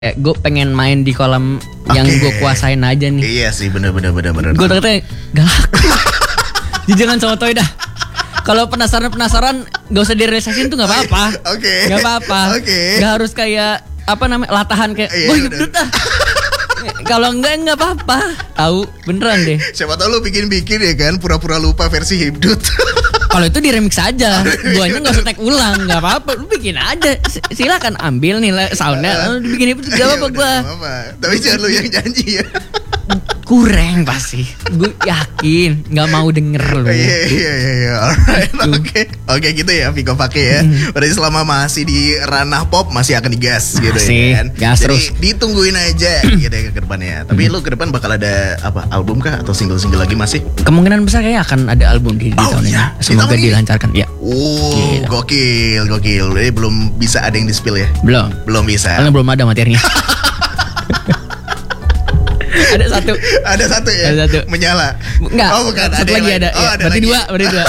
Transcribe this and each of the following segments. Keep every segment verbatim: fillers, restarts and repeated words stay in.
Eh, gue pengen main di kolam okay. yang gue kuasain aja nih. Iya sih, bener bener bener bener. Gue takutnya gak laku. Jadi jangan sotoy dah. Kalau penasaran penasaran gak usah direalisasiin tuh nggak apa-apa. Oke. Okay. Nggak apa-apa. Oke. Okay. Gak harus kayak apa namanya latahan kayak. Iya, gue hidup dah. Kalau enggak nggak apa-apa. Tahu beneran deh. Siapa tahu lu bikin-bikin ya kan, pura-pura lupa versi Hibdut. Kalau itu di remix aja, guanya nggak usah tag ulang, nggak apa-apa, lu bikin aja. Silakan ambil nih soundnya, lalu dibikin itu gak apa-apa gua. Tapi jangan lu yang janji ya. Kurang pasti, gue yakin nggak mau denger lu. Iya iya iya, alright, oke oke gitu ya, Viko pakai ya. Berarti selama masih di ranah pop masih akan digas gitu masih, ya kan. Gas Jadi terus. ditungguin aja gitu ya ke depannya. Tapi lu ke depan bakal ada apa album kah atau single-single lagi masih? Kemungkinan besar kayaknya akan ada album di, di oh, tahun iya. ini. Semoga di dilancarkan ya. Oh, gitu. gokil gokil. Jadi belum bisa ada yang di-spill ya? Belum. Belum bisa. Karena belum ada materinya. Ada satu. Ada satu ya? Ada satu. Menyala. Enggak. Oh bukan. Satu ada lagi ada. Oh, Ya. ada Berarti lagi. dua. Berarti dua.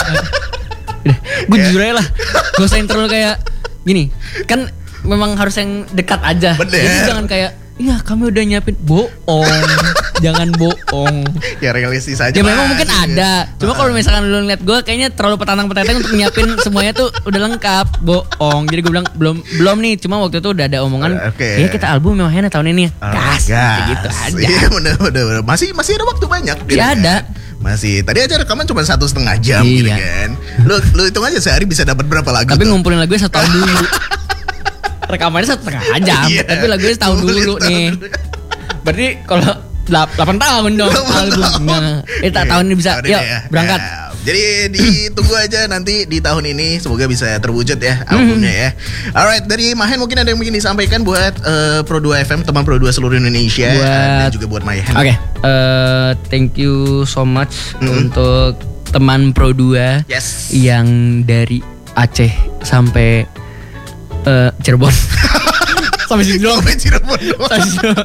Gue jujur aja lah. Gak usah intro kayak gini. Kan memang harus yang dekat aja. Bener. Jadi jangan kayak, iya kami udah nyiapin. Bohong. Jangan bohong. Ya realistis aja. Ya memang lah, mungkin gitu. ada. Cuma kalau misalkan lu ngeliat gue kayaknya terlalu petantang-petantang untuk nyiapin semuanya tuh udah lengkap. Bohong. Jadi gue bilang belum belum nih. Cuma waktu itu udah ada omongan. Oke. Ya kita album memang enak tahun ini. Gas. Gas. Gitu aja. Iya bener bener bener. Masih masih ada waktu banyak. Gitu, Ya kan? ada. Masih. Tadi aja rekaman cuma satu setengah jam Iya. gitu kan. Lu lu hitung aja sehari bisa dapat berapa lagu? Tapi tuh? ngumpulin lagunya satu tahun dulu. Rekamannya satu setengah jam. Iya. Tapi lagunya setahun Ngumpulin dulu setahun nih. dulu. Berarti kalau delapan tahun dong albumnya. Eh tak tahun ini bisa. Tahun ini Yuk ya. berangkat. Ya. Jadi ditunggu aja nanti di tahun ini semoga bisa terwujud ya albumnya ya. Alright, dari Mahen mungkin ada yang ingin disampaikan buat uh, Pro dua F M, teman Pro dua seluruh Indonesia Buat- dan juga buat Mahen. Oke, okay. uh, thank you so much Hmm. untuk teman Pro dua Yes. yang dari Aceh sampai uh, Cirebon. Sampai situ doang. Sampai Cirebon doang. Sampai situ doang.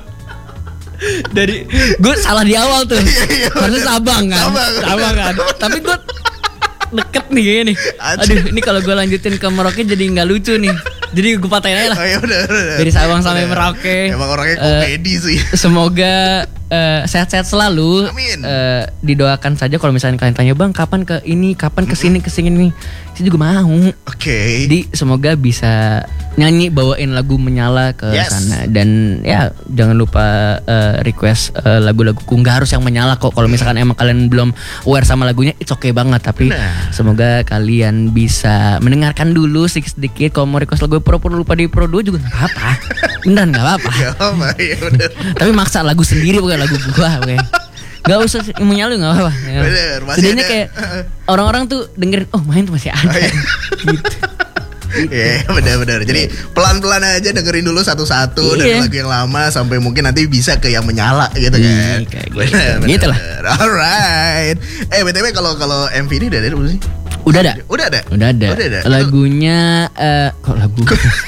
Dari gue salah di awal tuh. Iya, iya, Harusnya bener. Sabang kan. Sabang. Sabang kan. Tapi gue deket nih kayaknya nih. Aceh. Aduh, ini kalau gue lanjutin ke Merauke jadi nggak lucu nih. Jadi gue patahin aja lah. Oh, ya udah, udah. Dari Sabang sampai Udah. Merauke. Emang orangnya Eh, komedi sih. Semoga eh, sehat-sehat selalu. Amin. Eh, didoakan saja kalau misalnya kalian tanya bang kapan ke ini, kapan ke sini, ke sini nih. Saya juga mau. Oke. Jadi semoga bisa nyanyi bawain lagu Menyala ke Yes. sana dan ya jangan lupa eh, request eh, lagu-laguku, nggak harus yang Menyala kok. Kalau misalkan emang kalian belum aware sama lagunya, it's okay banget. Tapi Nah. semoga kalian bisa mendengarkan dulu sedikit-sedikit. Kalau mau request lagu pura-pura lupa di Pro dua juga nggak apa-apa. Beneran nggak apa-apa. Ya apa ya udah. Tapi maksa lagu sendiri bukan lagu gua, oke. Gak usah Menyala nggak apa-apa. Ya. Bener, masih Setidaknya ada. kayak orang-orang tuh dengerin, oh main tuh masih ada. Oh, iya. Gitu. Iya benar-benar. Jadi pelan-pelan aja dengerin dulu satu-satu Iya. dari lagu yang lama sampai mungkin nanti bisa ke yang Menyala gitu Iya, kan. kayak gitu. Benar, benar, Gitu lah. benar. Alright. Eh B T W kalau kalau M V ini udah ada belum sih? Udah ada. Udah ada. Udah ada. Udah ada. Lagunya eh kok lagu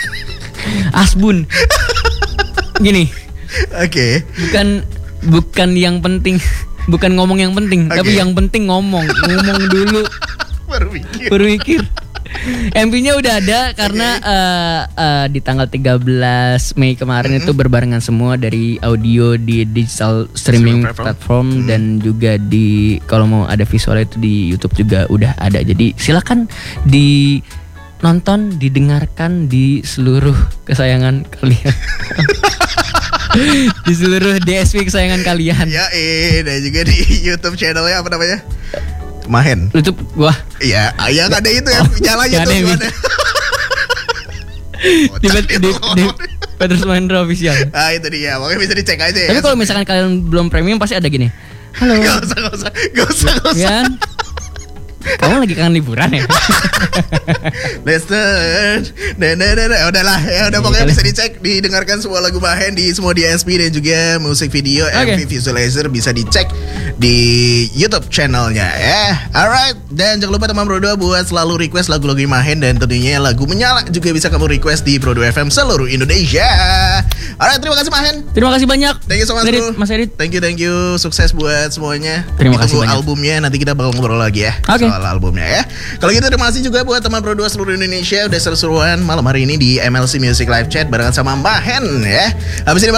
Asbun. Gini, Oke. bukan bukan yang penting, bukan ngomong yang penting, Oke. tapi yang penting ngomong, ngomong dulu. Baru mikir. Baru mikir. M V-nya udah ada karena eh, eh, di tanggal tiga belas Mei kemarin itu berbarengan semua dari audio di digital streaming Streaming platform. platform dan juga di kalau mau ada visualnya itu di YouTube juga udah ada. Jadi silakan di nonton, didengarkan di seluruh kesayangan kalian. Di seluruh D S P kesayangan kalian. Ya eh dan juga di YouTube channelnya apa namanya? Mahen. YouTube gua Iya, yang ada itu ya, Oh, nyalanya yang tuh ada yang gimana? di di, di, di Petrus Mahendra Official. Ah itu dia, makanya bisa dicek aja ya. Tapi kalau misalkan kalian belum premium pasti ada gini. Halo. Gak usah, gak usah, gak usah, gak usah. Kan? Kamu lagi kangen liburan ya? Listen, nah, nah, nah, nah. Udahlah, ya udah pokoknya bisa dicek, didengarkan semua lagu Mahen di semua D S P dan juga musik video Oke. M V Visualizer bisa dicek di YouTube channelnya ya. Alright, dan jangan lupa teman Pro dua buat selalu request lagu-lagu Mahen dan tentunya lagu Menyala juga bisa kamu request di Pro dua F M seluruh Indonesia. Alright, terima kasih Mahen. Terima kasih banyak. Thank you so much, Edit, bro. Mas Edit. Thank you, thank you. Sukses buat semuanya. Terima kasih Ditunggu banyak. albumnya, nanti kita bakal ngobrol lagi ya. Oke. Soal soal albumnya ya. Kalau gitu terima kasih juga buat teman Pro dua seluruh Indonesia udah seru-seruan malam hari ini di M L C Music Live Chat barengan sama Mbak Hen ya. Habis ini